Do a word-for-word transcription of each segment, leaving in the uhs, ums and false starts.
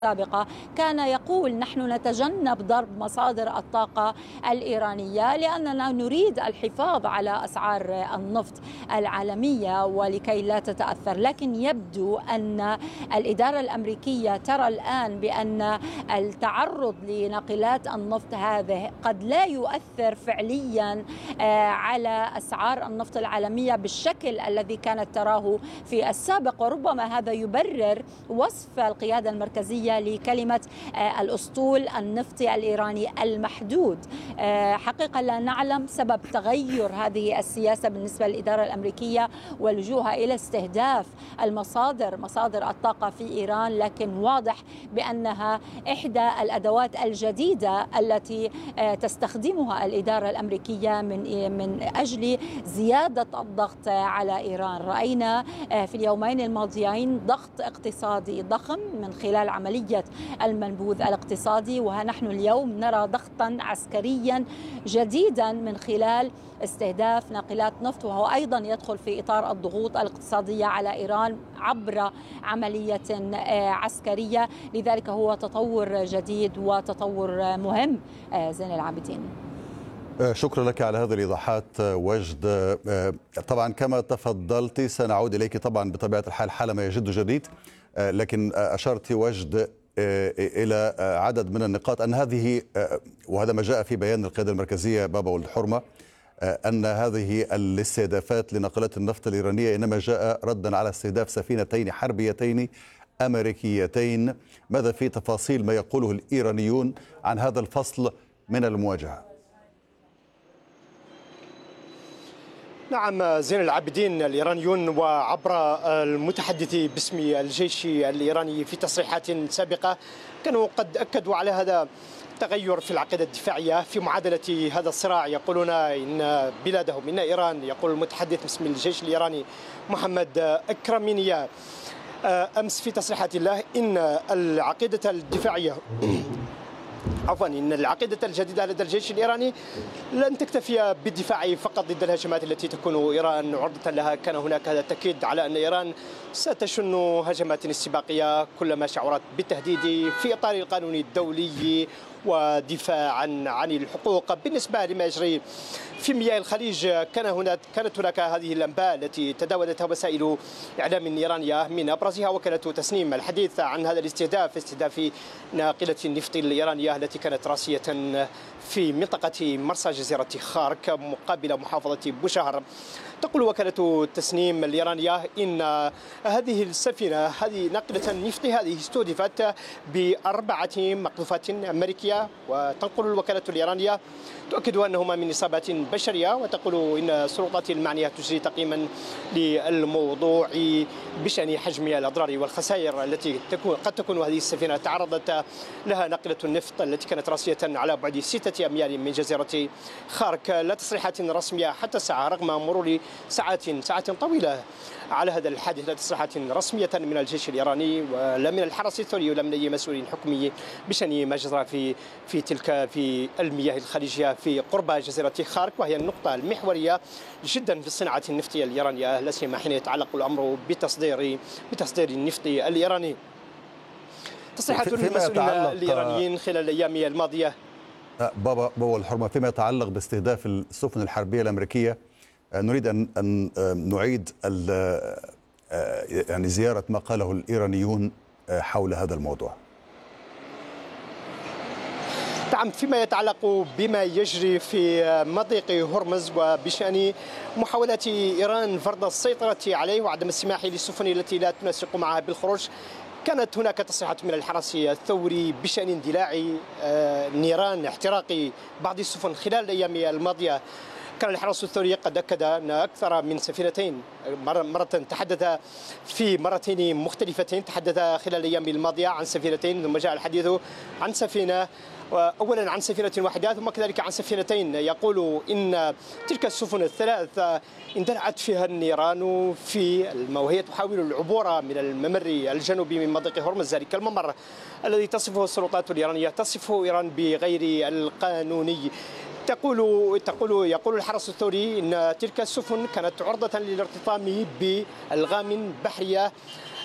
السابقة كان يقول نحن نتجنب ضرب مصادر الطاقة الإيرانية لأننا نريد الحفاظ على أسعار النفط العالمية ولكي لا تتأثر. لكن يبدو أن الإدارة الأمريكية ترى الآن بأن التعرض لناقلات النفط هذه قد لا يؤثر فعليا على أسعار النفط العالمية بالشكل الذي كانت تراه في السابق، وربما هذا يبرر وصف القيادة المركزية لكلمة الأسطول النفطي الإيراني المحدود. حقيقة لا نعلم سبب تغير هذه السياسة بالنسبة للإدارة الأمريكية ولجوءها إلى استهداف المصادر مصادر الطاقة في إيران، لكن واضح بأنها إحدى الأدوات الجديدة التي تستخدمها الإدارة الأمريكية من من أجل زيادة الضغط على إيران. رأينا في اليومين الماضيين ضغط اقتصادي ضخم من خلال عملية المنبوذ الاقتصادي، ونحن اليوم نرى ضغطا عسكريا جديدا من خلال استهداف ناقلات نفط، وهو أيضا يدخل في إطار الضغوط الاقتصادية على إيران عبر عملية عسكرية. لذلك هو تطور جديد وتطور مهم. زين العابدين، شكرا لك على هذه الإيضاحات وجد. طبعا كما تفضلت سنعود إليك طبعا بطبيعة الحال حالما يجد جديد، لكن أشرت وجد إلى عدد من النقاط أن هذه، وهذا ما جاء في بيان القيادة المركزية بابا ولد حرمة، أن هذه الاستهدافات لناقلات النفط الإيرانية إنما جاء ردا على استهداف سفينتين حربيتين أمريكيتين. ماذا في تفاصيل ما يقوله الإيرانيون عن هذا الفصل من المواجهة؟ نعم زين العابدين، الإيرانيون وعبر المتحدث باسم الجيش الإيراني في تصريحات سابقة كانوا قد أكدوا على هذا التغير في العقيدة الدفاعية في معادلة هذا الصراع. يقولون إن بلادهم إن إيران، يقول المتحدث باسم الجيش الإيراني محمد أكرمينيا أمس في تصريحات له إن العقيدة الدفاعية عفوا إن العقيدة الجديدة لدى الجيش الإيراني لن تكتفي بالدفاع فقط ضد الهجمات التي تكون إيران عرضة لها. كان هناك هذا التأكيد على أن إيران ستشن هجمات استباقية كلما شعرت بالتهديد في إطار القانون الدولي ودفاعا عن الحقوق. بالنسبة لما يجري في مياه الخليج، كان هناك كانت هناك هذه الأنباء التي تداولتها وسائل إعلام إيرانية، من أبرزها وكالة تسنيم، الحديث عن هذا الاستهداف، استهداف ناقلة النفط الإيرانية التي كانت راسية في منطقة مرسى جزيرة خارك مقابل محافظة بوشهر. تقول وكالة التسنيم الإيرانية إن هذه السفينة، هذه ناقلة النفط هذه استهدفت بأربعة مقذوفات أمريكية، وتنقل الوكالة الإيرانية تؤكد أنهما من إصابات بشرية، وتقول إن السلطات المعنية تجري تقييما للموضوع بشأن حجم الأضرار والخسائر التي تكون قد تكون هذه السفينة تعرضت لها ناقلة النفط التي كانت راسية على بعد ستة أميال من جزيرة خارك. لا تصريحات رسمية حتى الساعة رغم مرور ساعات ساعات طويلة على هذا الحادث، لا تصريحات رسمية من الجيش الإيراني ولا من الحرس الثوري ولا من أي مسؤول حكومي بشأن ما جرى في في تلك في المياه الخليجية في قرب جزيرة خارك، وهي النقطة المحورية جدا في الصناعة النفطية الإيرانية، لا سيما حين يتعلق الأمر بتصدير بتصدير النفط الإيراني. تصريحات المسؤولين الإيرانيين خلال الأيام الماضية بابا بابا الحرمة، فيما يتعلق باستهداف السفن الحربية الأمريكية، نريد أن أن نعيد يعني زيارة ما قاله الإيرانيون حول هذا الموضوع. نعم، فيما يتعلق بما يجري في مضيق هرمز وبشأن محاولات إيران فرض السيطرة عليه وعدم السماح للسفن التي لا تنسق معها بالخروج، كانت هناك تصريحات من الحرس الثوري بشأن اندلاع نيران احتراق بعض السفن خلال الأيام الماضية. كان الحرس الثوري قد أكد أن أكثر من سفينتين، مرة تحدث في مرتين مختلفتين، تحدث خلال الأيام الماضية عن سفينتين، ثم جاء الحديث عن سفينة، أولا عن سفينة واحدة ثم كذلك عن سفينتين. يقول إن تلك السفن الثلاث اندلعت فيها النيران في وهي تحاول العبور من الممر الجنوبي من مضيق هرمز، ذلك الممر الذي تصفه السلطات الإيرانية، تصفه إيران بغير القانوني. تقول تقول يقول الحرس الثوري ان تلك السفن كانت عرضة للارتطام بالغام بحرية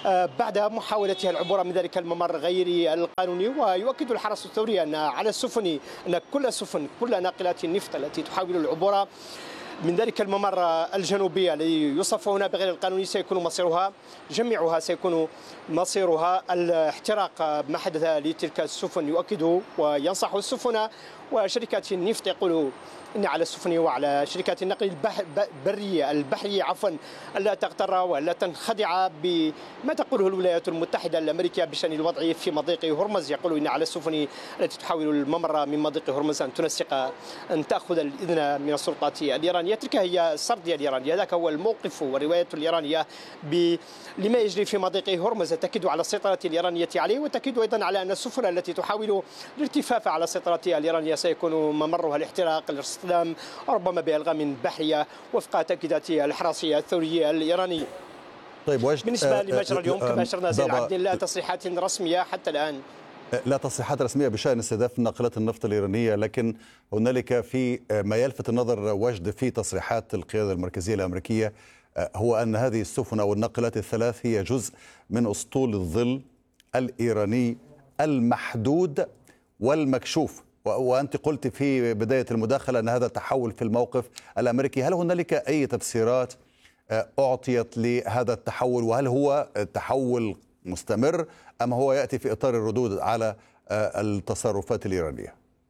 بعد محاولتها العبور من ذلك الممر غير القانوني. ويؤكد الحرس الثوري أن على السفن أن كل السفن كل ناقلات النفط التي تحاول العبور من ذلك الممر الجنوبي الذي يوصف هنا بغير القانوني سيكون مصيرها جميعها سيكون مصيرها الاحتراق ما حدث لتلك السفن. يؤكد وينصح السفن وشركات النفط يقول إن على السفن وعلى شركات النقل البرية البحرية عفوا ألا تغتر وألا تنخدع بما تقوله الولايات المتحدة الأمريكية بشأن الوضع في مضيق هرمز. يقول إن على السفن التي تحاول الممر من مضيق هرمز أن تنسق أن تأخذ الإذن من السلطات الإيرانية. تلك هي السردية الإيرانية، ذاك هو الموقف والرواية الإيرانية لما يجري في مضيق هرمز. تأكد على السيطرة الإيرانية عليه وتأكد أيضا على أن السفن التي تحاول الارتفاف على السيطرة الإيرانية سيكون ممرها الاحتراق الاصطدام ربما بألغام بحرية وفق تأكيدات الحراسية الثورية الإيرانية. طيب وجد بالنسبة لمجرى اليوم كما أشرنا زين العابدين لا تصريحات رسمية حتى الآن، لا تصريحات رسمية بشأن استهداف ناقلات النفط الإيرانية، لكن هنالك في ما يلفت النظر وجد في تصريحات القيادة المركزية الأمريكية هو أن هذه السفن أو الناقلات الثلاث هي جزء من أسطول الظل الإيراني المحدود والمكشوف. وأنت قلت في بداية المداخلة أن هذا تحول في الموقف الأمريكي. هل هنالك أي تفسيرات أعطيت لهذا التحول، وهل هو تحول مستمر أم هو يأتي في إطار الردود على التصرفات الإيرانية؟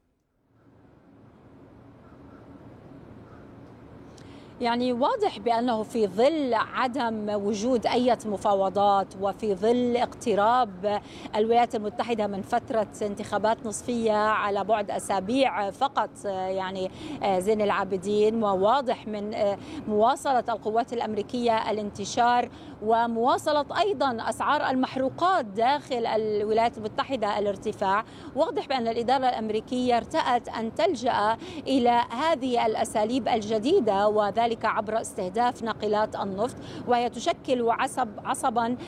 يعني واضح بأنه في ظل عدم وجود أي مفاوضات وفي ظل اقتراب الولايات المتحدة من فترة انتخابات نصفية على بعد أسابيع فقط يعني زين العابدين، وواضح من مواصلة القوات الأمريكية الانتشار ومواصلة أيضا أسعار المحروقات داخل الولايات المتحدة الارتفاع، واضح بأن الإدارة الأمريكية ارتأت أن تلجأ إلى هذه الأساليب الجديدة وذلك عبر استهداف ناقلات النفط، وهي تشكل عصب عصبا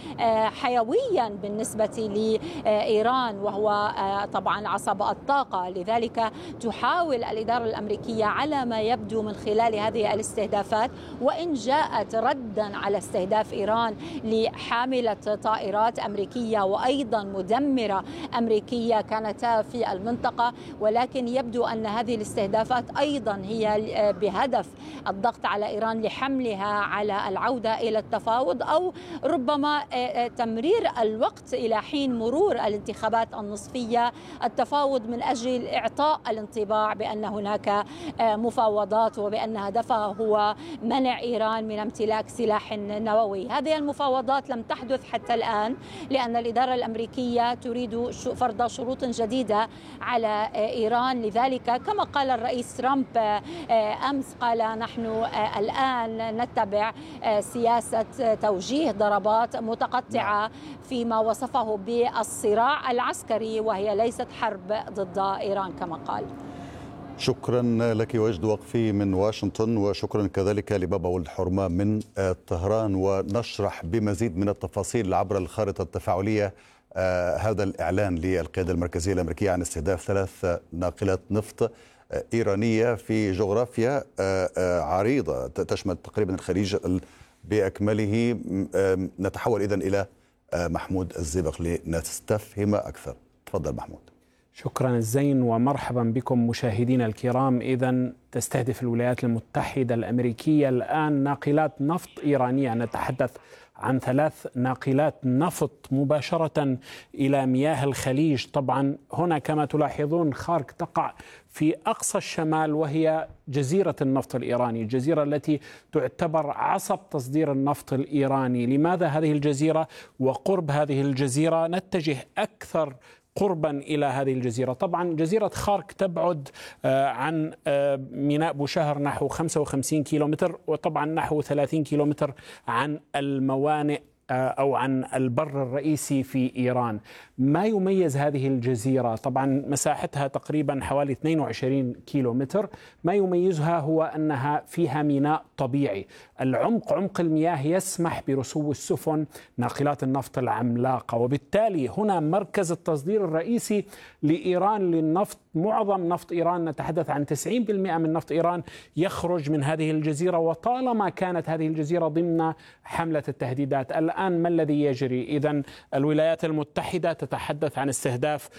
حيويا بالنسبة لإيران وهو طبعا عصب الطاقة. لذلك تحاول الإدارة الأمريكية على ما يبدو من خلال هذه الاستهدافات، وإن جاءت ردا على استهداف إيران لحاملة طائرات أمريكية وأيضا مدمرة أمريكية كانتا في المنطقة، ولكن يبدو أن هذه الاستهدافات أيضا هي بهدف الضغط على إيران لحملها على العودة إلى التفاوض أو ربما تمرير الوقت إلى حين مرور الانتخابات النصفية، التفاوض من أجل إعطاء الانطباع بأن هناك مفاوضات وبأن هدفها هو منع إيران من امتلاك سلاح نووي. هذه المفاوضات لم تحدث حتى الآن لأن الإدارة الأمريكية تريد فرض شروط جديدة على إيران. لذلك كما قال الرئيس ترامب أمس قال نحن الآن نتبع سياسة توجيه ضربات متقطعة فيما وصفه بالصراع العسكري وهي ليست حرب ضد إيران كما قال. شكرا لك وجد وقفي من واشنطن، وشكرا كذلك لبابا ولد حرمة من طهران. ونشرح بمزيد من التفاصيل عبر الخارطة التفاعلية آه هذا الإعلان للقيادة المركزية الأمريكية عن استهداف ثلاث ناقلات نفط إيرانية في جغرافيا آه آه عريضة تشمل تقريبا الخليج بأكمله. آه نتحول إذن إلى آه محمود الزبق لنستفهم أكثر. تفضل محمود. شكرا الزين ومرحبا بكم مشاهدينا الكرام. إذن تستهدف الولايات المتحدة الأمريكية الآن ناقلات نفط إيرانية، نتحدث عن ثلاث ناقلات نفط مباشرة إلى مياه الخليج. طبعا هنا كما تلاحظون خارك تقع في أقصى الشمال وهي جزيرة النفط الإيراني، الجزيرة التي تعتبر عصب تصدير النفط الإيراني. لماذا هذه الجزيرة وقرب هذه الجزيرة؟ نتجه أكثر قربا إلى هذه الجزيرة. طبعا جزيرة خارك تبعد عن ميناء بوشهر نحو خمسة وخمسين كيلومتر، وطبعا نحو ثلاثين كيلومتر عن الموانئ أو عن البر الرئيسي في إيران. ما يميز هذه الجزيرة، طبعا مساحتها تقريبا حوالي اثنين وعشرين كيلومتر، ما يميزها هو أنها فيها ميناء طبيعي. العمق عمق المياه يسمح برسو السفن ناقلات النفط العملاقة، وبالتالي هنا مركز التصدير الرئيسي لإيران للنفط. معظم نفط إيران، نتحدث عن تسعين بالمئة من نفط إيران يخرج من هذه الجزيرة، وطالما كانت هذه الجزيرة ضمن حملة التهديدات. الآن الآن ما الذي يجري؟ إذن الولايات المتحدة تتحدث عن استهداف